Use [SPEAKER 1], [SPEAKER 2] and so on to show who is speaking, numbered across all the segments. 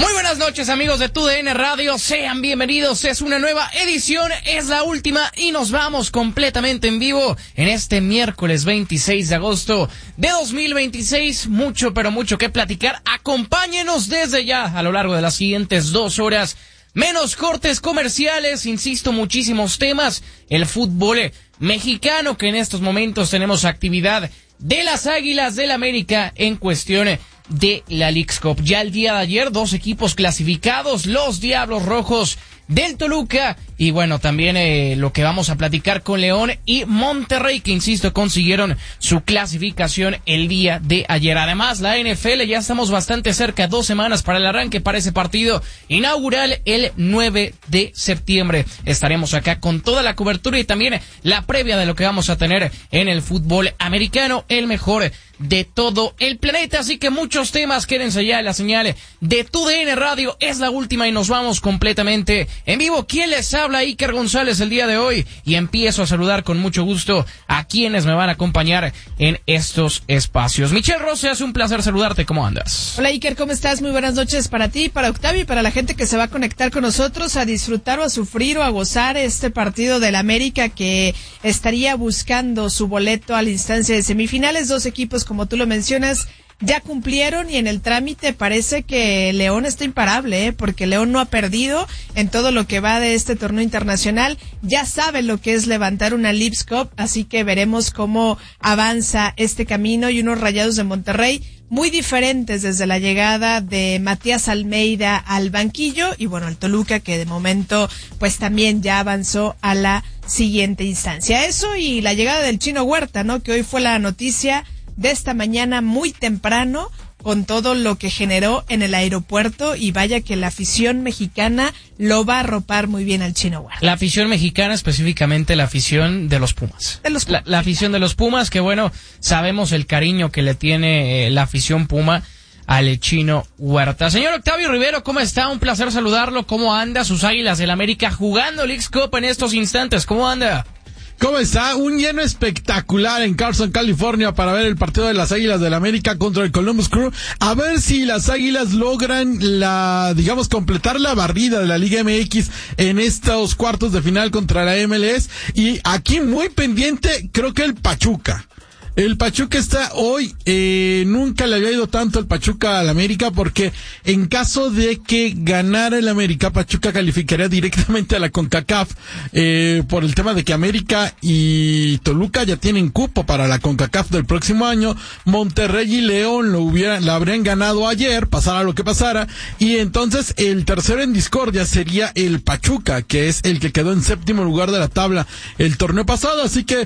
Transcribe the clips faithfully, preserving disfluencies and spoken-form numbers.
[SPEAKER 1] Muy buenas noches, amigos de Tu D N Radio, sean bienvenidos, es una nueva edición, es la última y nos vamos completamente en vivo en este miércoles veintiséis de agosto de dos mil veintiséis, mucho pero mucho que platicar, acompáñenos desde ya a lo largo de las siguientes dos horas, menos cortes comerciales, insisto, muchísimos temas, el fútbol mexicano que en estos momentos tenemos actividad de las Águilas del América en cuestión de la Leagues Cup. Ya el día de ayer, dos equipos clasificados, los Diablos Rojos del Toluca, y bueno, también eh, lo que vamos a platicar con León y Monterrey, que insisto, consiguieron su clasificación el día de ayer. Además, la N F L, ya estamos bastante cerca, dos semanas para el arranque para ese partido inaugural el nueve de septiembre. Estaremos acá con toda la cobertura y también la previa de lo que vamos a tener en el fútbol americano, el mejor de todo el planeta, así que muchos temas, quédense ya en la señal de Tu D N Radio, es la última y nos vamos completamente en vivo. ¿Quién les habla? Iker González el día de hoy, y empiezo a saludar con mucho gusto a quienes me van a acompañar en estos espacios. Michelle Rose, hace un placer saludarte, ¿cómo andas?
[SPEAKER 2] Hola Iker, ¿cómo estás? Muy buenas noches para ti, para Octavio y para la gente que se va a conectar con nosotros a disfrutar o a sufrir o a gozar este partido del América que estaría buscando su boleto a la instancia de semifinales. Dos equipos, como tú lo mencionas, ya cumplieron y en el trámite parece que León está imparable, ¿eh? Porque León no ha perdido en todo lo que va de este torneo internacional, ya sabe lo que es levantar una Leagues Cup, así que veremos cómo avanza este camino, y unos Rayados de Monterrey muy diferentes desde la llegada de Matías Almeida al banquillo, y bueno, el Toluca que de momento pues también ya avanzó a la siguiente instancia. Eso y la llegada del Chino Huerta, ¿no? Que hoy fue la noticia de esta mañana muy temprano, con todo lo que generó en el aeropuerto, y vaya que la afición mexicana lo va a arropar muy bien al Chino Huerta.
[SPEAKER 1] La afición mexicana, específicamente la afición de los Pumas.
[SPEAKER 2] De los Pumas.
[SPEAKER 1] La, la afición de los Pumas, que bueno, sabemos el cariño que le tiene eh, la afición Puma al Chino Huerta. Señor Octavio Rivero, ¿cómo está? Un placer saludarlo. ¿Cómo anda sus Águilas del América jugando Leagues Cup en estos instantes? ¿Cómo anda?
[SPEAKER 3] ¿Cómo está? Un lleno espectacular en Carson, California, para ver el partido de las Águilas del América contra el Columbus Crew. A ver si las Águilas logran la, digamos, completar la barrida de la Liga M X en estos cuartos de final contra la M L S. Y aquí muy pendiente, creo que el Pachuca. El Pachuca está hoy, eh, nunca le había ido tanto el Pachuca al América, porque en caso de que ganara el América, Pachuca calificaría directamente a la CONCACAF, eh, por el tema de que América y Toluca ya tienen cupo para la CONCACAF del próximo año. Monterrey y León lo hubieran, la habrían ganado ayer, pasara lo que pasara, y entonces el tercero en discordia sería el Pachuca, que es el que quedó en séptimo lugar de la tabla el torneo pasado, así que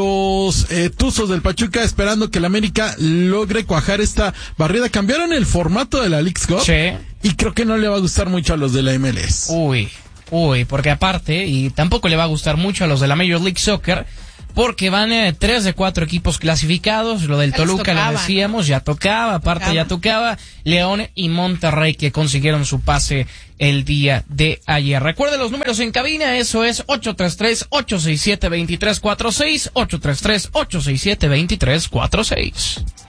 [SPEAKER 3] los eh, tuzos del Pachuca esperando que el América logre cuajar esta barrida. Cambiaron el formato de la Leagues Cup,
[SPEAKER 1] sí,
[SPEAKER 3] y creo que no le va a gustar mucho a los de la M L S.
[SPEAKER 1] Uy, uy, porque aparte, y tampoco le va a gustar mucho a los de la Major League Soccer, porque van eh, tres de cuatro equipos clasificados. Lo del
[SPEAKER 2] ya
[SPEAKER 1] Toluca lo decíamos, ya tocaba, aparte tocaba. ya tocaba, León y Monterrey que consiguieron su pase el día de ayer. Recuerden los números en cabina, eso es ocho tres tres, ocho seis siete, dos tres cuatro seis, ocho tres tres, ocho seis siete, dos tres cuatro seis.